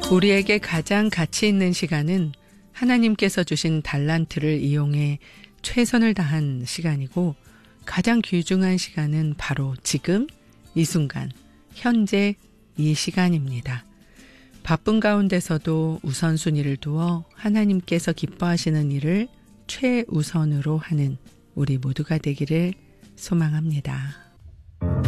우리에게 가장 가치 있는 시간은 하나님께서 주신 달란트를 이용해 최선을 다한 시간이고 가장 귀중한 시간은 바로 지금, 이 순간, 현재 이 시간입니다. 바쁜 가운데서도 우선순위를 두어 하나님께서 기뻐하시는 일을 최우선으로 하는 우리 모두가 되기를 소망합니다.